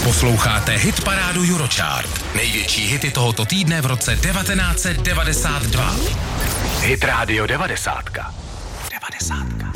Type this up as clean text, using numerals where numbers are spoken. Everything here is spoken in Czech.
Posloucháte hitparádu Eurochart. Největší hity tohoto týdne v roce 1992. Hit Radio 90. 90.